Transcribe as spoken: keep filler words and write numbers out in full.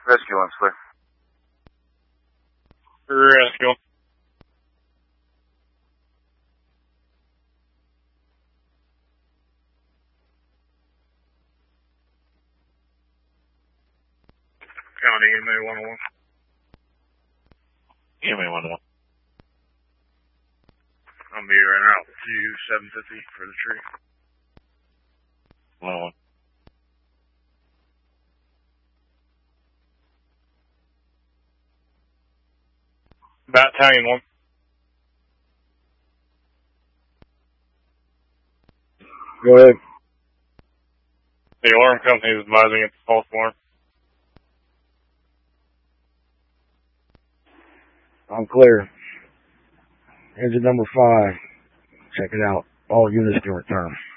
Rescue one, clear. Rescue. County E M A one oh one. E M A one oh one. I'll be right out to seven fifty for the tree. one oh one. Battalion one. Go ahead. The alarm company is advising it's a false alarm. I'm clear. Engine number five. Check it out. All units can return.